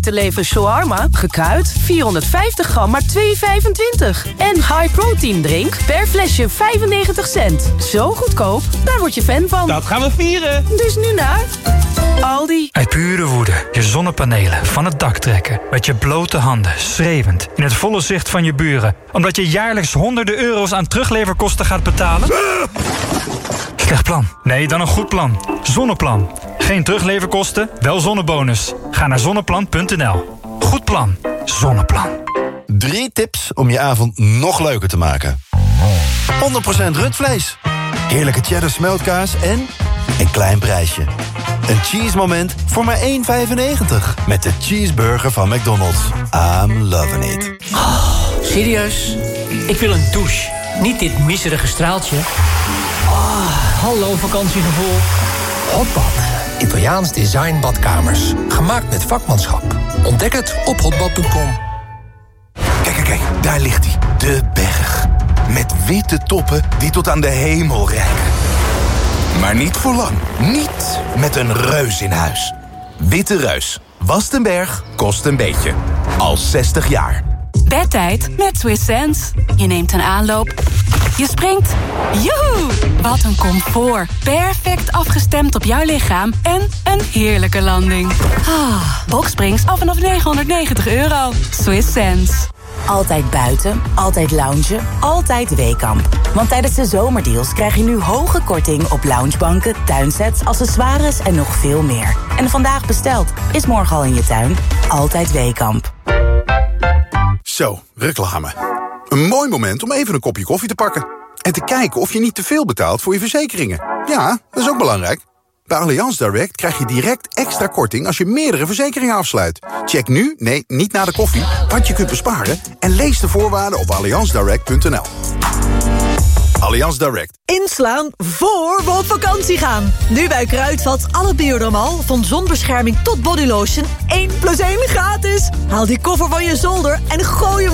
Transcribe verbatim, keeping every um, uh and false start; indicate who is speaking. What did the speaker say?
Speaker 1: Te leven shawarma, gekuit, vierhonderdvijftig gram, maar twee vijfentwintig. En high protein drink per flesje vijfennegentig cent. Zo goedkoop, daar word je fan van.
Speaker 2: Dat gaan we vieren.
Speaker 1: Dus nu naar Aldi.
Speaker 3: Uit pure woede je zonnepanelen van het dak trekken. Met je blote handen, schreeuwend, in het volle zicht van je buren. Omdat je jaarlijks honderden euro's aan terugleverkosten gaat betalen? Slecht plan. Nee, dan een goed plan. Zonneplan. Geen terugleverkosten, wel zonnebonus. Ga naar zonneplan punt n l. Goed plan. Zonneplan.
Speaker 4: Drie tips om je avond nog leuker te maken. honderd procent rundvlees. Heerlijke cheddar smeltkaas en een klein prijsje. Een cheese moment voor maar één vijfennegentig. Met de cheeseburger van McDonald's. I'm loving it.
Speaker 5: Oh, serieus? Ik wil een douche. Niet dit miserige straaltje. Oh, hallo vakantiegevoel.
Speaker 6: Hotbad. Italiaans design badkamers. Gemaakt met vakmanschap. Ontdek het op hotbad punt com.
Speaker 7: Kijk, kijk, kijk. Daar ligt hij. De berg. Met witte toppen die tot aan de hemel reiken. Maar niet voor lang. Niet met een reus in huis. Witte Reus. Wast een berg, kost een beetje. Al zestig jaar.
Speaker 8: Bedtijd met Swiss Sense. Je neemt een aanloop. Je springt. Joehoe! Wat een comfort. Perfect afgestemd op jouw lichaam. En een heerlijke landing. Ah, Boxsprings af vanaf negenhonderdnegentig euro. Swiss Sense.
Speaker 9: Altijd buiten, altijd loungen, altijd Weekamp. Want tijdens de zomerdeals krijg je nu hoge korting op loungebanken, tuinsets, accessoires en nog veel meer. En vandaag besteld, is morgen al in je tuin. Altijd Weekamp.
Speaker 10: Zo, reclame. Een mooi moment om even een kopje koffie te pakken. En te kijken of je niet te veel betaalt voor je verzekeringen. Ja, dat is ook belangrijk. Bij Allianz Direct krijg je direct extra korting als je meerdere verzekeringen afsluit. Check nu, nee, niet na de koffie, wat je kunt besparen en lees de voorwaarden op allianz direct punt n l. Allianz Direct.
Speaker 11: Inslaan voor we op vakantie gaan. Nu bij Kruidvat alle Biodermal, van zonbescherming tot bodylotion, één plus één gratis. Haal die koffer van je zolder en gooi hem